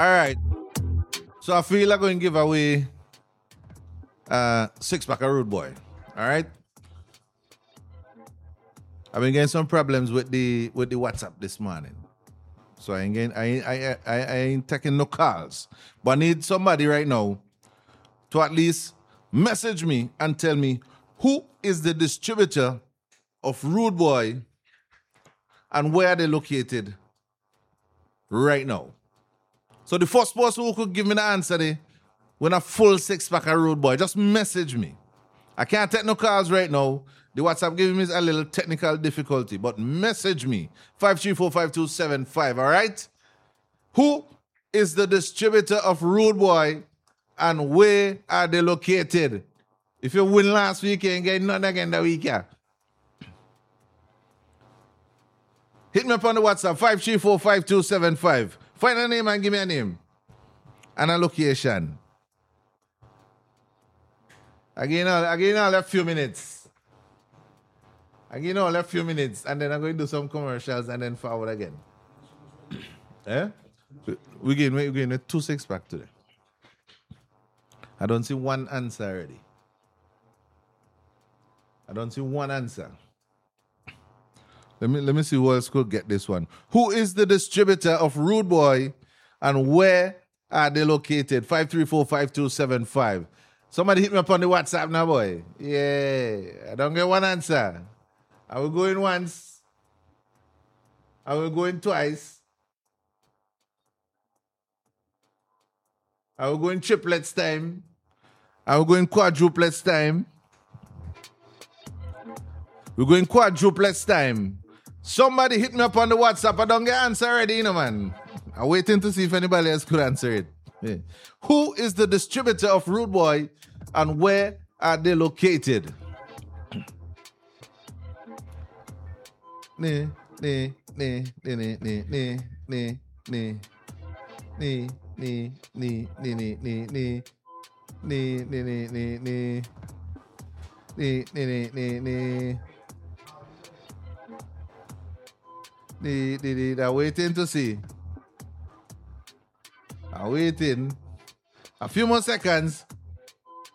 All right. So I feel I'm going to give away 6-pack of Rude Boy. All right. I've been getting some problems with the WhatsApp this morning. So I ain't taking no calls. But I need somebody right now to at least message me and tell me who is the distributor of Rude Boy and where are they located right now. So the first person who could give me the answer there, when a full 6-pack of Rude Boy, just message me. I can't take no calls right now. The WhatsApp giving me a little technical difficulty, but message me, 5345275, all right? Who is the distributor of Rude Boy and where are they located? If you win last week, you ain't getting nothing again that week, yeah. Hit me up on the WhatsApp, 5345275. Find a name and give me a name and a location. Again, I'll have a few minutes. And then I'm going to do some commercials and then forward again. We're getting a 2 6-pack today. I don't see one answer already. Let me see who else could get this one. Who is the distributor of Rude Boy and where are they located? 5345275. Somebody hit me up on the WhatsApp now, boy. Yeah, I don't get one answer. I will go in once. I will go in twice. I will go in triplets time. I will go in quadruplets time. We're going quadruplets time. Somebody hit me up on the WhatsApp. I don't get answer already, you know, man. I'm waiting to see if anybody else could answer it. Yeah. Who is the distributor of Rude Boy and where are they located? I'm waiting to see. I'm waiting. A few more seconds.